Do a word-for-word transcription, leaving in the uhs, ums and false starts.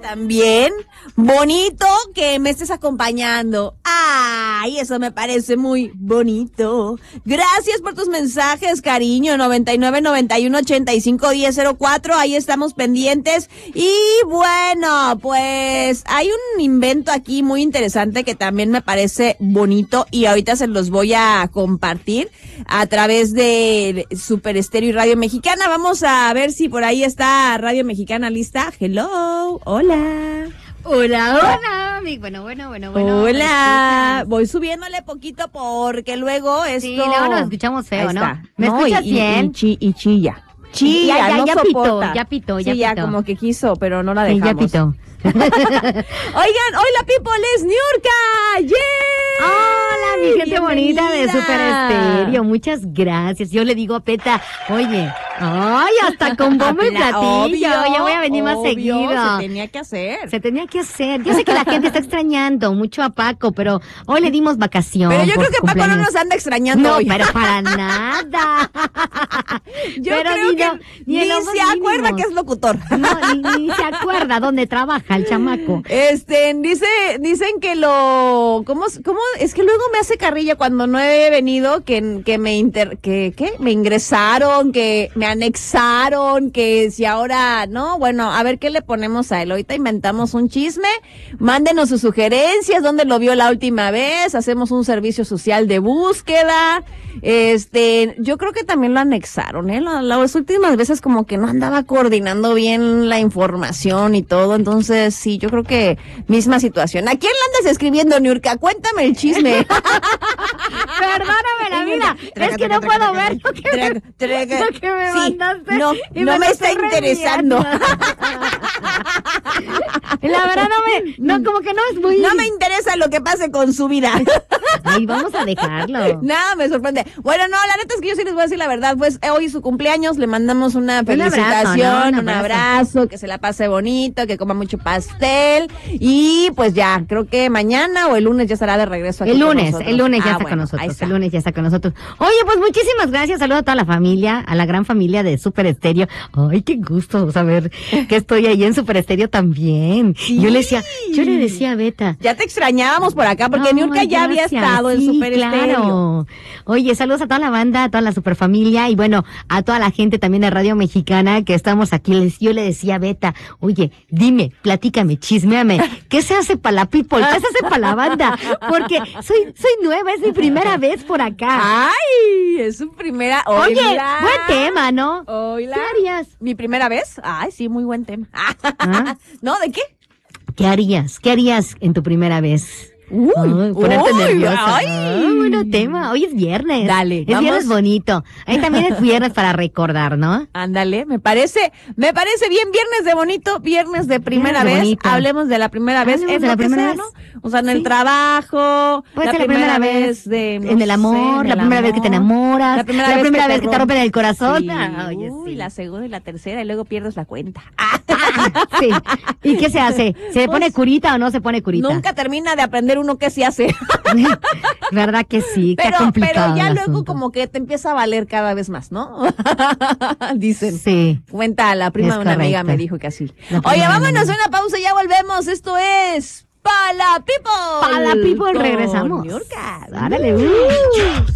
también bonito que me estés acompañando. Ay, eso me parece muy bonito. Gracias por tus mensajes, cariño. noventa y nueve, noventa y uno, ochenta y cinco, diez, cero cuatro. Ahí estamos pendientes. Y bueno, pues hay un invento aquí muy interesante que también me parece bonito y ahorita se los voy a compartir a través de Super Estéreo y Radio Mexicana. Vamos a ver si por ahí está Radio Mexicana lista. Hello, hola. Hola, hola. Bueno, bueno, bueno, bueno. Hola. Voy subiéndole poquito porque luego esto... Sí, luego nos escuchamos feo, Ahí ¿no? está. ¿Me No, escuchas y, bien? Y, chi, y chilla. Chilla, ya, ya, no ya soporta. pitó, ya pitó, ya sí, ya pitó. como que quiso, pero no la Sí, dejamos. ya pitó. Oigan, hoy la people es Niurka. ¡Yeah! Hola, mi gente Bienvenida. bonita de Super Estéreo. Muchas gracias. Yo le digo a Peta, oye, ay, hasta con bombo y platillo. Obvio, ya voy a venir más obvio, seguido. Se tenía que hacer. Se tenía que hacer. Yo sé que la gente está extrañando mucho a Paco, pero hoy le dimos vacación. Pero yo por creo que su Paco no cumpleaños. nos anda extrañando No, hoy. pero para nada. Yo Pero creo ni que lo- ni, ni en lo se más acuerda mínimo. que es locutor. No, ni, ni se acuerda dónde trabaja el chamaco. Este, dice, dicen que lo, ¿cómo, cómo? Es que luego me hace carrilla cuando no he venido, que, que me inter, que, ¿qué? Me ingresaron, que me anexaron, que si ahora, no, bueno, a ver qué le ponemos a él. Ahorita inventamos un chisme, mándenos sus sugerencias, dónde lo vio la última vez, hacemos un servicio social de búsqueda. Este, yo creo que también lo anexaron, ¿eh? La- Las últimas veces como que no andaba coordinando bien la información y todo, entonces sí, yo creo que misma situación. ¿A quién le andas escribiendo, Niurka? Cuéntame el chisme. Perdóname la vida, es que no puedo ver lo que me, lo que me Sí, mandaste. no, y no me lo está estoy interesando. Y la verdad no me, no, como que no es muy... No me interesa lo que pase con su vida. Ay, vamos a dejarlo. Nada, me sorprende. Bueno, no, la neta es que yo sí les voy a decir la verdad. Pues eh, hoy es su cumpleaños, le mandamos una abrazo, felicitación, ¿no? un Un abrazo. abrazo. que se la pase bonito, que coma mucho pastel. Y pues ya, creo que mañana o el lunes ya estará de regreso aquí El con lunes, nosotros. el lunes ya Ah, está bueno, con ahí nosotros, está. el lunes ya está con nosotros. Oye, pues muchísimas gracias, saludo a toda la familia, a la gran familia de Super Estéreo. Ay, qué gusto saber que estoy ahí en Super Estéreo también. Sí. Yo le decía, yo le decía a Beta. Ya te extrañábamos por acá, porque Ay, Niurka ya había gracias. estado en Sí, Super claro. Estéreo. Oye, saludos a toda la banda, a toda la superfamilia y bueno, a toda la gente también de Radio Mexicana que estamos aquí. Les- Yo le decía a Beta, oye, dime, platícame, chismeame, ¿qué se hace para la people? ¿Qué se hace para la banda? Porque soy soy nueva, es mi primera vez por acá. Ay, es su primera. Oye, Hola. buen tema, ¿no? Hola. ¿Qué harías? ¿Mi primera vez? Ay, sí, muy buen tema. ¿Ah? ¿No? ¿De qué? ¿Qué harías? ¿Qué harías en tu primera vez? Uy, Ay, ponerte uy, nerviosa. ay. Ay, bueno tema. Hoy es viernes. Dale, Es vamos. viernes bonito. Ahí también es viernes para recordar, ¿no? Ándale, me parece, me parece bien viernes de bonito, viernes de primera Viernes de vez. bonito. Hablemos de la primera vez, Hablemos en de lo la que primera sea, vez. ¿no? O sea, en el Sí. trabajo, Puede la ser la primera, primera vez vez de no en el amor, sé, en la el primera vez que te amor, enamoras, la primera, la vez, primera que vez te que te rompen el corazón. Sí. Ay, Uy, sí. la segunda y la tercera y luego pierdes la cuenta. Sí. ¿Y qué se hace? ¿Se le pone Pues, curita o no se pone curita? Nunca termina de aprender uno qué se hace. ¿Verdad que sí? Qué Pero, complicado pero ya el luego asunto. como que te empieza a valer cada vez más, ¿no? Dicen. Sí. Cuenta, la prima Es de una amiga correcto. me dijo que así. La prima Oye, de una vámonos amiga. a una pausa y ya volvemos. Esto es Pala People. Para la people con regresamos. Niurka. Árale, uh.